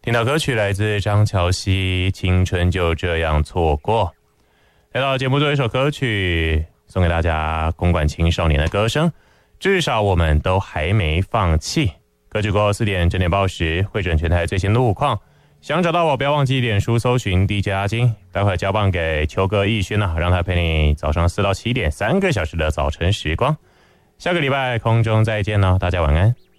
听到歌曲来自张乔熙，青春就这样错过。来到节目最后一首歌曲，送给大家公馆青少年的歌声，至少我们都还没放弃。歌曲过后4点整点报时，会诊全台最新路况。想找到我，不要忘记脸书搜寻 DJ 阿金。待会交棒给邱哥逸轩啊，让他陪你早上4到7点3个小时的早晨时光。下个礼拜空中再见了，大家晚安。